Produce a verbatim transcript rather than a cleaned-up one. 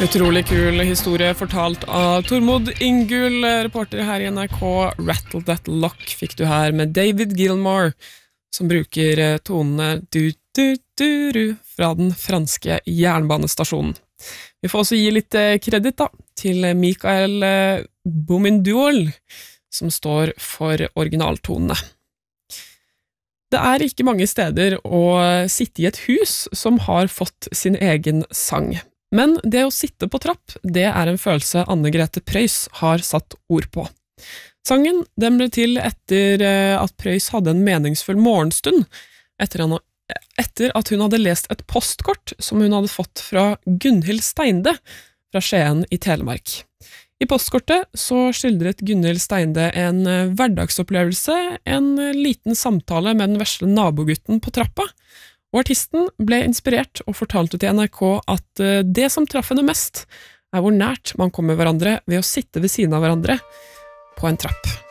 Utrolig kul historie fortalt av Tormod Ingull, reporter her i N R K. Rattle That Lock fikk du her med David Gilmour, som bruker tonene du-du-du-du fra den franske jernbanestasjonen. Vi får også gi litt kredit da, til Michael Bominduol, som står for originaltonene. Det er ikke mange steder å sitte i et hus som har fått sin egen sang. Men det å sitte på trapp, det er en følelse Anne-Grete Preus har satt ord på. Sangen den ble til etter at Preus hadde en meningsfull morgenstund, etter, han, etter at hun hadde lest et postkort som hun hadde fått fra Gunhild Steinde fra Skien i Telemark. I postkortet så skildret Gunhild Steinde en hverdagsopplevelse, en liten samtale med den vesle nabogutten på trappa, og artisten ble inspirert og fortalte til N R K at det som traff henne mest er hvor nært man kommer hverandre ved å sitte ved siden av hverandre på en trapp.